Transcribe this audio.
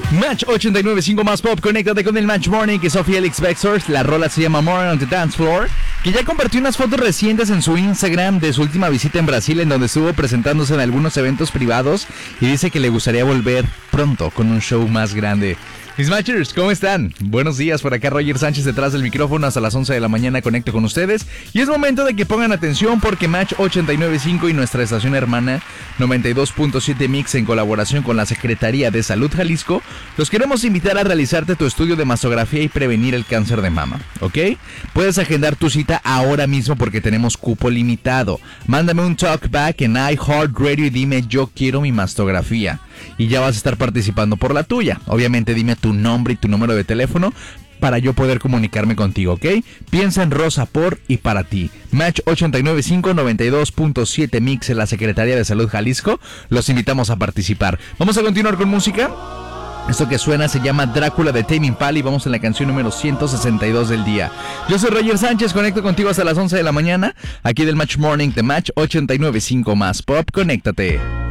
Match 89.5 más pop, conéctate con el Match Morning, que es Sofía Alex Vexors. La rola se llama More on the Dance Floor, que ya compartió unas fotos recientes en su Instagram de su última visita en Brasil, en donde estuvo presentándose en algunos eventos privados y dice que le gustaría volver pronto con un show más grande. Mis Matchers, ¿cómo están? Buenos días, por acá Roger Sánchez detrás del micrófono. Hasta las 11 de la mañana conecto con ustedes y es momento de que pongan atención porque Match 89.5 y nuestra estación hermana 92.7 Mix, en colaboración con la Secretaría de Salud Jalisco, los queremos invitar a realizarte tu estudio de mastografía y prevenir el cáncer de mama, ¿ok? Puedes agendar tu cita ahora mismo porque tenemos cupo limitado. Mándame un talkback en iHeartRadio y dime yo quiero mi mastografía y ya vas a estar participando por la tuya. Obviamente dime tu nombre y tu número de teléfono para yo poder comunicarme contigo, ¿ok? Piensa en Rosa por y para ti. Match 89.5, 92.7 Mix en la Secretaría de Salud Jalisco. Los invitamos a participar. Vamos a continuar con música. Esto que suena se llama Drácula de Tame Impala y vamos en la canción número 162 del día. Yo soy Roger Sánchez, conecto contigo hasta las 11 de la mañana, aquí del Match Morning de Match 89.5 más Pop. Conéctate.